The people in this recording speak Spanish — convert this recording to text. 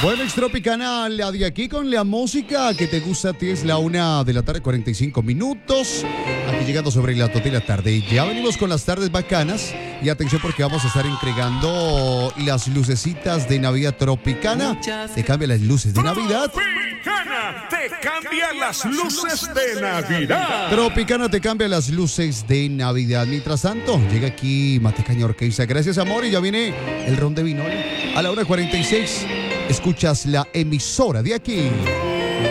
Bueno, Extropicana, la de aquí con la música que te gusta a ti es la 1:45 p.m. Aquí llegando sobre la de la tarde. Ya venimos con las tardes bacanas. Y atención porque vamos a estar entregando las lucecitas de Navidad Tropicana. Te cambia las luces de Navidad. Tropicana te cambia las luces de Navidad. Tropicana te cambia las luces de Navidad. Mientras tanto, llega aquí Matecaña Orquesta. Gracias, amor. Y ya viene el ron de Vinol. A la 1:46. Escuchas la emisora de aquí.